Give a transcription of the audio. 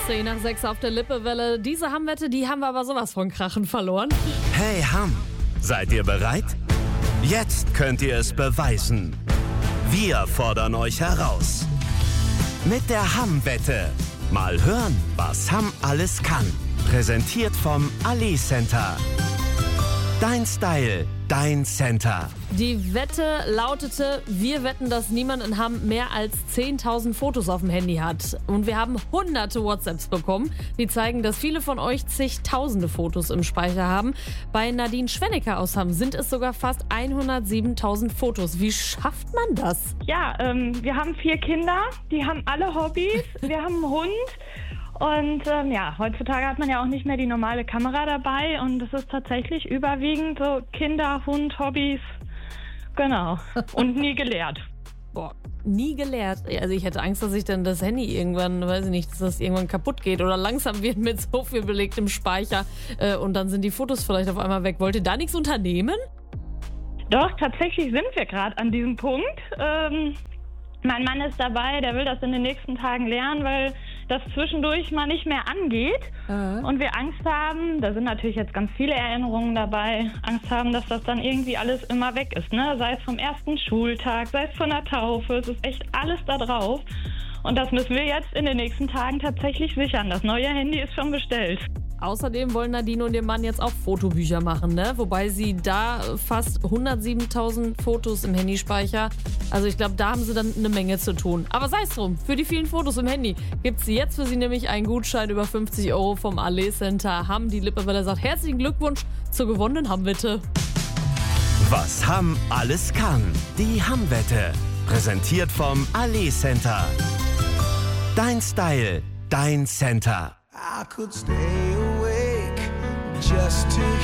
10 nach 6 auf der Lippewelle. Diese Hamm-Wette, die haben wir aber sowas von Krachen verloren. Hey Hamm, seid ihr bereit? Jetzt könnt ihr es beweisen. Wir fordern euch heraus. Mit der Hamm-Wette. Mal hören, was Hamm alles kann. Präsentiert vom Ali Center. Dein Style, dein Center. Die Wette lautete, wir wetten, dass niemand in Hamm mehr als 10.000 Fotos auf dem Handy hat. Und wir haben hunderte WhatsApps bekommen, die zeigen, dass viele von euch zigtausende Fotos im Speicher haben. Bei Nadine Schwennecker aus Hamm sind es sogar fast 107.000 Fotos. Wie schafft man das? Ja, wir haben 4 Kinder, die haben alle Hobbys, wir haben einen Hund. Und heutzutage hat man ja auch nicht mehr die normale Kamera dabei und es ist tatsächlich überwiegend so Kinder, Hund, Hobbys, genau. Und nie gelehrt. Boah, nie gelehrt. Also ich hätte Angst, dass ich dann das Handy irgendwann, weiß ich nicht, dass das irgendwann kaputt geht oder langsam wird mit so viel belegtem Speicher und dann sind die Fotos vielleicht auf einmal weg. Wollt ihr da nichts unternehmen? Doch, tatsächlich sind wir gerade an diesem Punkt. Mein Mann ist dabei, der will das in den nächsten Tagen lernen, weil das zwischendurch mal nicht mehr angeht und wir Angst haben, da sind natürlich jetzt ganz viele Erinnerungen dabei, Angst haben, dass das dann irgendwie alles immer weg ist, ne? Sei es vom ersten Schultag, sei es von der Taufe, es ist echt alles da drauf und das müssen wir jetzt in den nächsten Tagen tatsächlich sichern. Das neue Handy ist schon bestellt. Außerdem wollen Nadine und ihr Mann jetzt auch Fotobücher machen, ne? Wobei sie da fast 107.000 Fotos im Handyspeicher, also ich glaube, da haben sie dann eine Menge zu tun. Aber sei es drum, für die vielen Fotos im Handy gibt es jetzt für sie nämlich einen Gutschein über 50 € vom Ali Center Hamm. Die Lippewelle sagt herzlichen Glückwunsch zur gewonnenen Hamm-Wette. Was Hamm alles kann. Die Hamm-Wette. Präsentiert vom Ali Center. Dein Style, dein Center. I could stay awake just to